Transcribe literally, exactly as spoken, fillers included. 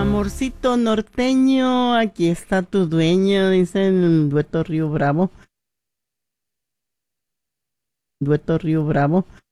Amorcito norteño, aquí está tu dueño, dice el dueto Río Bravo. Dueto Río Bravo.